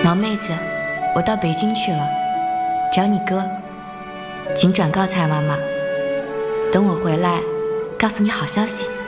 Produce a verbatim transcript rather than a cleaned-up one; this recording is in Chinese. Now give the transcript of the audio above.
毛妹子，我到北京去了，找你哥，请转告蔡妈妈，等我回来，告诉你好消息。